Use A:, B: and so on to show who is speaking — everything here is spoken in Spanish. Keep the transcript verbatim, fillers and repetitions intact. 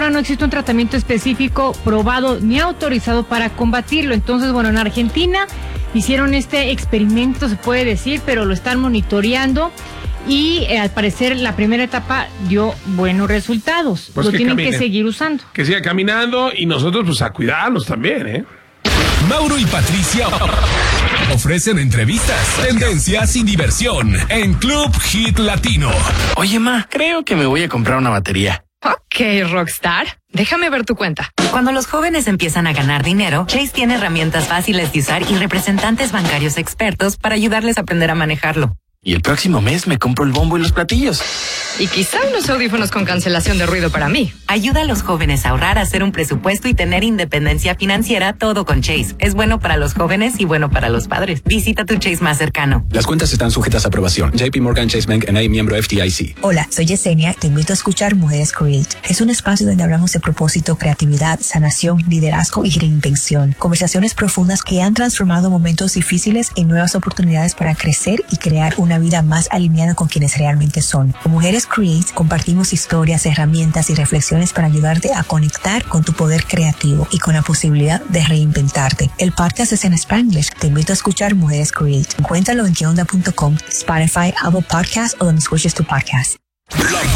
A: ahora no existe un tratamiento específico probado ni autorizado para combatirlo. Entonces, bueno, en Argentina hicieron este experimento, se puede decir, pero lo están monitoreando y eh, al parecer la primera etapa dio buenos resultados.
B: Pues
A: lo
B: que
A: tienen
B: camine.
A: que seguir usando.
B: Que siga caminando y nosotros pues a cuidarnos también, ¿eh?
C: Mauro y Patricia ofrecen entrevistas, tendencias y diversión en Club Hit Latino.
D: Oye, ma, creo que me voy a comprar una batería.
E: Ok, Rockstar. Déjame ver tu cuenta.
F: Cuando los jóvenes empiezan a ganar dinero, Chase tiene herramientas fáciles de usar y representantes bancarios expertos para ayudarles a aprender a manejarlo.
D: Y el próximo mes me compro el bombo y los platillos.
E: Y quizá unos audífonos con cancelación de ruido para mí.
F: Ayuda a los jóvenes a ahorrar, a hacer un presupuesto y tener independencia financiera, todo con Chase. Es bueno para los jóvenes y bueno para los padres. Visita tu Chase más cercano.
G: Las cuentas están sujetas a aprobación. J P Morgan Chase Bank N A, miembro F D I C.
H: Hola, soy Yesenia. Te invito a escuchar Mujeres Create. Es un espacio donde hablamos de propósito, creatividad, sanación, liderazgo y reinvención. Conversaciones profundas que han transformado momentos difíciles en nuevas oportunidades para crecer y crear una vida más alineada con quienes realmente son. Con Mujeres Create compartimos historias, herramientas y reflexiones para ayudarte a conectar con tu poder creativo y con la posibilidad de reinventarte. El podcast es en Spanglish. Te invito a escuchar Mujeres Create. Encuéntralo en que onda punto com, Spotify, Apple Podcasts o donde escuches tu podcast.